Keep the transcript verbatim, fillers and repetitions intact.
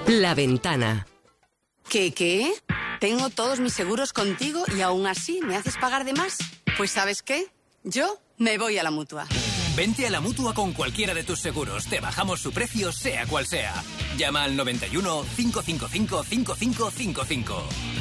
La Ventana. ¿Qué, qué? Tengo todos mis seguros contigo y aún así me haces pagar de más. Pues ¿sabes qué? Yo me voy a la Mutua. Vente a la Mutua con cualquiera de tus seguros. Te bajamos su precio, sea cual sea. Llama al noventa y uno, cinco cinco cinco, cinco cinco cinco cinco.